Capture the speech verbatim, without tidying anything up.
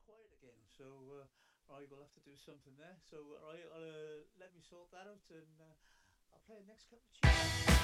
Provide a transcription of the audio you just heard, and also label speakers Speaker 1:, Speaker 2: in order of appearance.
Speaker 1: quiet again. So uh, right, we'll have to do something there. So right, I'll uh, let me sort that out, and uh, I'll play the next couple of tunes.